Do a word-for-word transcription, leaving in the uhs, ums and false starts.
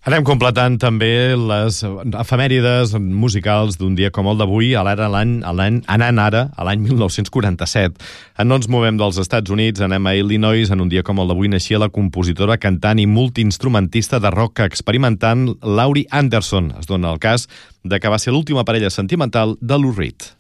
Anem completant també les efemèrides musicals d'un dia com el d'avui, a l'ara l'any, l'any, anant ara, a l'any mil nou-cents quaranta-set. No ens movem dels Estats Units, anem a Illinois. En un dia com el d'avui naixia la compositora, cantant i multiinstrumentista de rock experimentant Laurie Anderson. Es dona el cas de que va ser l'última parella sentimental de Lou Reed.